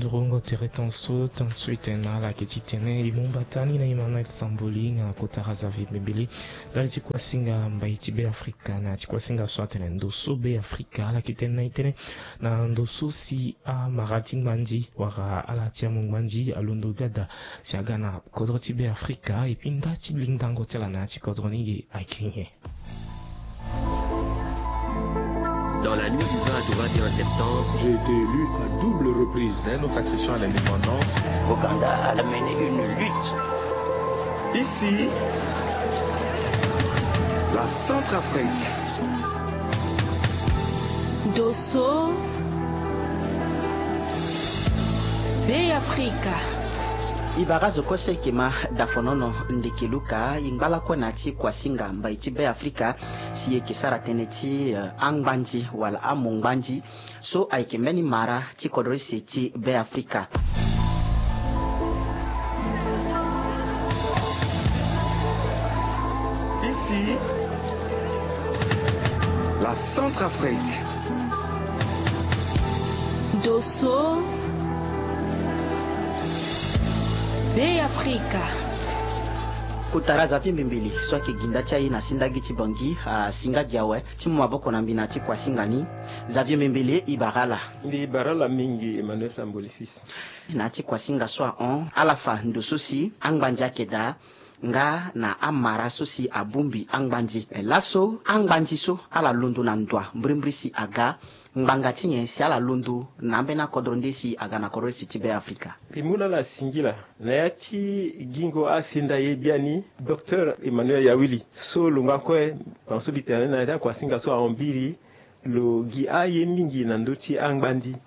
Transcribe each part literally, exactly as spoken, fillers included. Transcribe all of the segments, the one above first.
ndrongo tere tanso tanso tena la ketitene imumbatani na Emmanuel Samboli na kotaraza vibebili dali chikwa singa mbaiti be Afrika na chikwa singa swatene ndoso be Afrika la kitena itene na ndoso si a marati mandi wara ala tia mungmanji alundo dada siagana kodroti be Afrika ipinda chiblindango tela na chikodroni ge aikenye. Dans la nuit du vingt au vingt et un septembre, j'ai été élu à double reprise. Dès notre accession à l'indépendance, Ouganda a mené une lutte. Ici, la Centrafrique. Dosso, Bay Africa. Ibarazo kose kema dafonono ndekeluka ingbala kwa nati kwa singa mbaiti be Afrika siye kisara teneti uh, angbanji wala amungbanji so aikemeni mara ti kodrisi ti be Afrika. Ici, la Centrafrique. Dosso, Bay Africa. Kutaraza pimbimbili swaki ginda chai na sindagi chibangi uh, singa jawe timu maboko na mbina chi kwa singani zavyo mimbili ibarala ndi ibarala mingi Emmanuel Samboli fils na chi kwa singa swa on alafa ndosusi angbanja keda nga na amara susi abumbi angbanji laso angbanji so ala lundu na ndwa mbrimbrisi aga mbanga tinye si ala lundu na mbena kodrondesi aga na koresi tibe Afrika imuna la singila na yati gingo asinda yebiani docteur Emmanuel Yawili so lunga kwe panso biterne na yata kwa singa so ambiri lo gi aye mingi na ndoti angbandi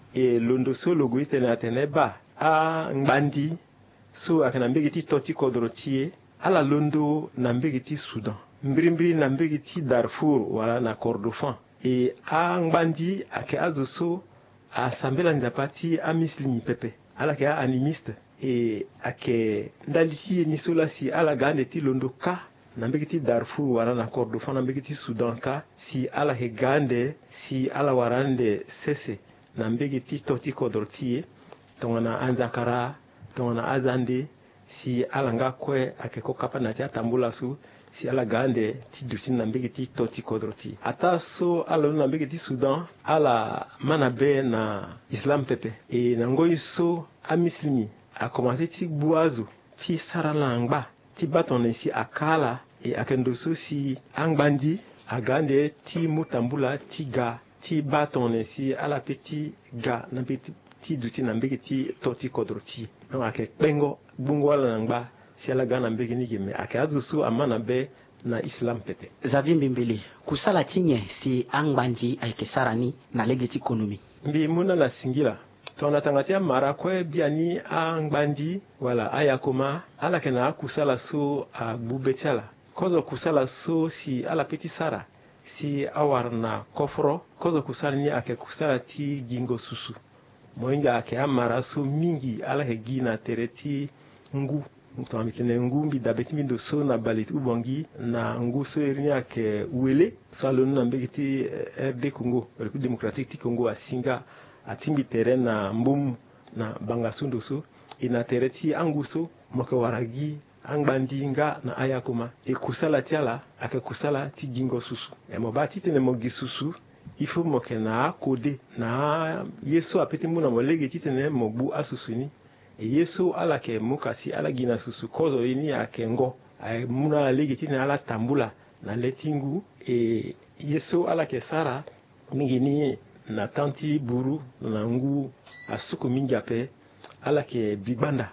e londo so logo itene atene ba a ngbandi so akana mbegiti toti kodrotie ala londo na mbegiti Sudan mbirimbiri na mbegiti Darfour wala na Kordofan e a ngbandi ake azoso a sambela njapati a mislimi pepe ala ke a animiste e ake ndalisi ni solasi ala gande ti londo ka na mbegiti Darfour wala na Kordofan na mbegiti Sudan ka si ala he gande si ala warande sese na mbegiti toti kodrotie tongana anjakara tongana azande si ala nga kwe akeko kapa na tia tambula su si ala gande ti dutin na mbegi ti toti kodroti ata so ala na mbegi ti Sudan ala manabe na Islam pepe e na ngoi so a mislimi a commencé ti buazu ti sarala ngba ti batone si akala e akendo so si angbandi agande ti mutambula ti ga ti batone si ala petit ga na petit ti duti na mbegi ti toti kodroti no ake pengo bungo wala nangba si ala gana mbegi ni geme ake azusu amana be na Islam pete zavi mbimbili kusala tinye si angbanji aike sarani na legeti ekonomi mbi muna la singila tona tangatia mara kwe biani angbandi wala ayakoma ala kena kusala so a bubetala kozo kusala so si ala peti sara si awarna kofro kozo kusala ni ake kusala ti gingo susu moinga ake amara so mingi ala hegi na tereti ngu mtu amitene ngu mbi dabeti mindo so na balit ubongi na ngu so irini ake uwele so alonu na mbegiti R D Congo République démocratique ti Congo asinga atimbi teren na mbum na bangasundo so ina tereti angu so moke waragi angbandi nga na ayakoma e kusala tiala ake kusala ti gingo susu e mobati tene mogi susu il faut moke na kode na yeso apeti muna molege titene mobu asusuni e yeso ala ke mukasi ala gina susu kozo ini akengo ay muna la lege titene ala tambula na letingu e yeso ala ke sara mingi ni na tanti buru na ngu asuku mingi ape ala ke bigbanda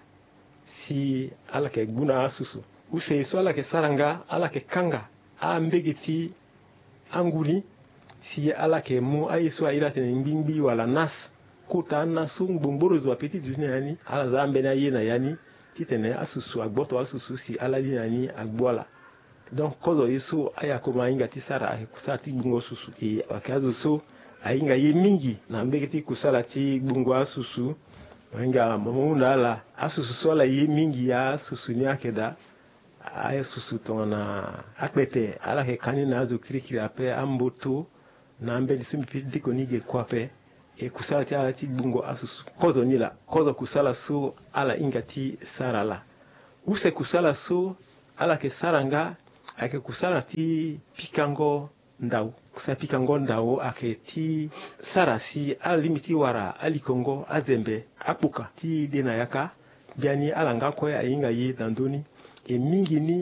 si ala ke gbuna asusu use yeso ala ke saranga ala ke kanga a mbegiti anguli si ala ke mu ayiso ira tene mbimbi wala nas kuta nasu ngbomboro zo apeti dunia yani ala zambe na yena yani titene asusu agboto asusu si ala li yani agbola donc kozo yeso aya ko mainga tisara ay kusati bungo susu e akazo so ainga ye mingi na mbeketi kusala ti bungo asusu ainga mamuna ala asusu so ala ye mingi ya susu ni akeda ay susu tona akpete ala ke kanina zo kirikiri ape amboto na mbeli sumi diko nige kwape e kusala ti ala ti bungo asusu kozo ni la kozo kusala so ala inga ti sara la use kusala so ala ke sara nga ake kusala ti pikango ndau kusala pikango ndau ake ti sara si ala limiti wara ali kongo azembe apuka ti dena yaka biani ala nga kwe ainga ye dandoni e mingi ni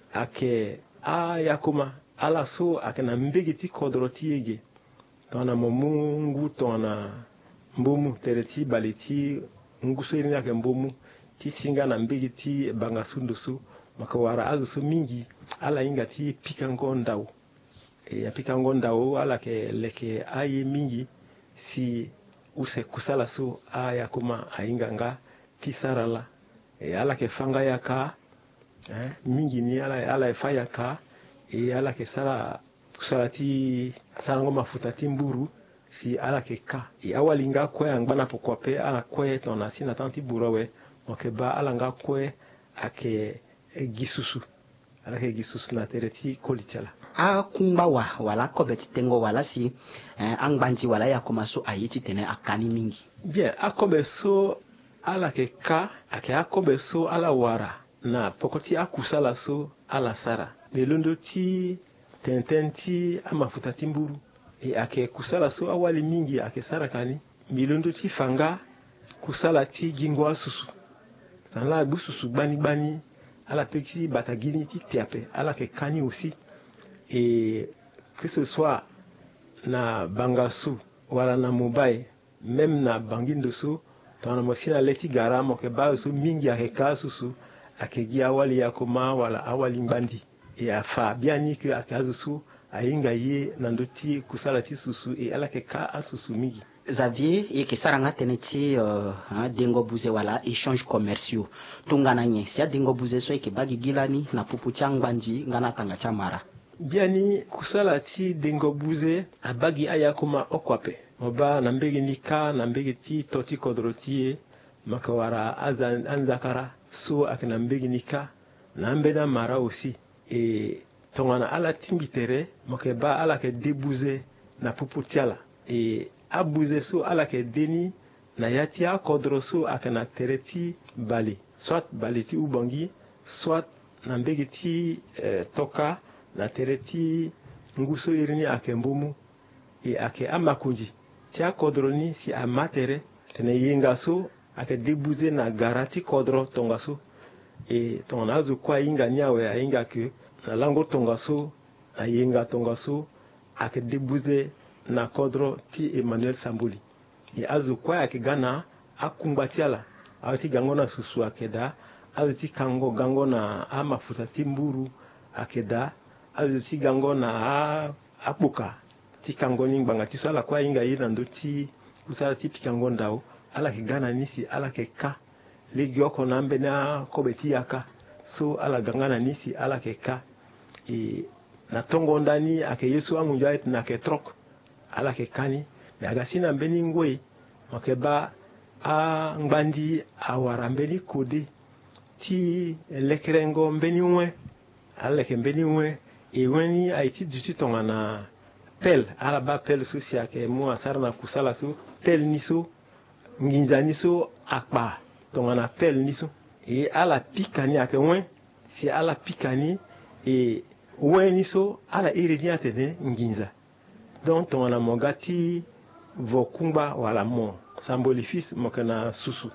ake a yakoma ala so ake na mbegi ti kodro ti ege tona momungu tona mbomu tereti baleti nguso irini ake mbomu ti singa na mbegi ti bangasundu su makawara azu su mingi ala inga ti pikango ndau e ya pikango ndau ala ke leke aye mingi si use kusala su aya kuma ainga nga ti sarala e ala ke fanga yaka eh mingi ni ala ala fa yaka e ala ke sara kusala ti sarango mafuta ti mburu si ala ke ka e awali nga kwe angbana pokwa pe ala kwe tona sina tanti burawe moke ba ala nga kwe ake e gisusu ala ke gisusu na tereti kolitela a kumba wa wala kobeti tengo wala si eh, angbanzi wala ya komaso ayiti tene akani mingi bien akobe so ala ke ka ake akobe so ala wara na pokoti akusala so ala sara belondo ti tenten ti amafuta ti mburu e ake kusala so awali mingi ake sara kani milondo ti fanga kusala ti gingo asusu sanla bususu bani bani ala peki batagini ti tiape ala ke kani aussi et que ce soit na bangasu wala na mobile même na bangindo so tona mosina leti gara mo ke ba so mingi ake kasusu ake gi awali yakoma wala awali mbandi e afa biani ke ake azusu ainga ye nandoti kusala ti susu e ala ke ka asusu mingi Xavier ye ke saranga tene ti uh, dengo buze wala échange commerciaux tungana nye sia dengo buze so ke bagi gilani na pupu ti angbanji ngana tanga ti amara biani kusala ti dengo buze abagi aya kuma okwape moba na mbegi ni ka na mbegi ti toti kodro ti makawara azan anzakara so ake na mbegi ni ka na mbena mara aussi e tongana ala timbitere moke ba ala ke debuze na pupu tiala e abuze so ala ke deni na yati a kodro so ake na tereti bali soit bali ti ubangi soit na mbegi ti eh, toka na tereti nguso irini ake mbumu e ake amakunji ti a kodro ni si amatere tene yenga so ake debuze na garati kodro tonga so e tongana azu kwa inga nyawe a inga ke na lango tonga so na yenga tonga so ake debuze na kodro ti Emmanuel Sambuli e azu kwa ake gana akumbatiala awati gango na susu akeda azu ti kango gango na amafuta ti mburu akeda azu ti gango na apuka ti kango ni ngbanga ti so ala kwa inga ye nando ti kusala ti pikango ndao ala ke gana nisi ala ke ka legi oko na mbe na kobe ti yaka so ala gangana nisi ala ke ka e na tongo ndani ake yesu amunjo ayet na ke trok ala ke kani me agasina mbeni ngwe makeba a ngbandi awara mbeni kode ti lekrengo mbeni nwe ala ke mbeni nwe e weni aiti duti tonga na pel ala ba pel so si ake mo asara na kusala so pel niso nginza niso akpa tonga na pel niso e ala pikani ake wen si ala pikani e weni so ala irenia tene nginza donc tonga na mogati vokumba wala mo sambolifis mokana susu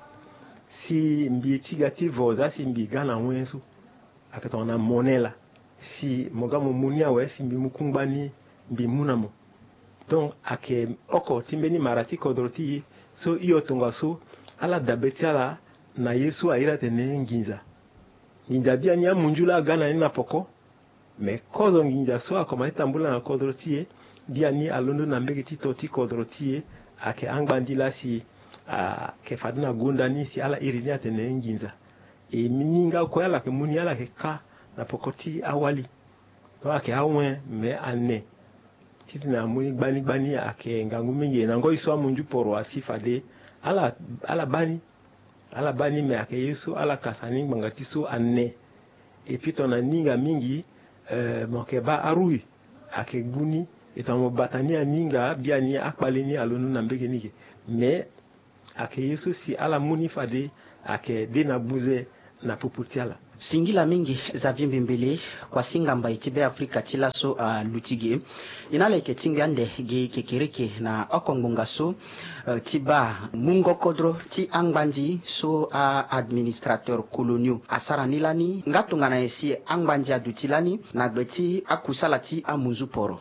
si mbi tigati voza si mbi gana wenso ake tonga na monela si mogamo munia we si mbi mukumba ni mbi munamo donc ake oko timbeni marati kodroti so iyo tonga so ala dabetiala na yesu aira tene nginza nginza bia ni amunjula gana ni na poko me kozo nginza so akoma tambula na kodroti bia ni alondo na mbegi ti toti kodroti ake angbandila si a ke fadina gunda ni si ala irini atene nginza e mininga ko ala ke muni ala ke ka na pokoti awali to ake awen me ane titi na muni gbani gbani ake ngangu mingi na ngo iso amunju poro asifade ala ala bani ala bani me ake yesu ala kasani ngangati so ane e pito na ninga mingi euh mokeba arui ake guni etamo batani aninga biani akbalini alonu nambege nige mais ake yesu si ala muni fade ake dena buze na puputiala singila mingi za vimbimbili kwa singa mba itibe Afrika tilaso uh, lutige inale ke tingande ge kekereke na okongbonga so uh, tiba mungo kodro ti angbanji so uh, administrateur coloniaux asara nilani ngatunga na esi angbanji adutilani na gbeti akusala ti amunzu poro.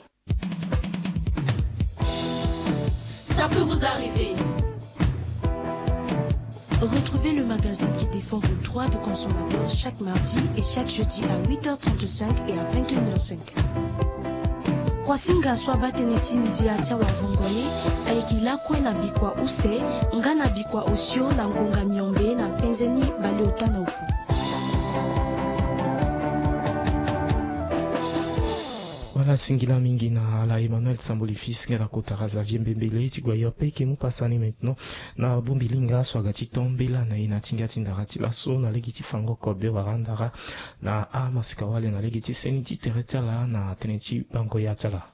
Ça peut vous arriver. Retrouvez le magazine qui défend vos droits de consommateur chaque mardi et chaque jeudi à huit heures trente-cinq et à vingt et une heures cinq. Kwasinga swa bateneti nziatia wa vongoye aikila kwe na bikwa use nga na bikwa osio na ngonga miombe na penzeni baliota na uku. Wala singila mingi na ala Emmanuel Samboli fils ngela kotaraza viembembele tigwa yope ke nous passani maintenant na bumbilinga swagati tombela na ina tinga tindara tilaso na legiti fango kobe warandara na a masikawale na legiti seniti teretala na teneti bango yatala.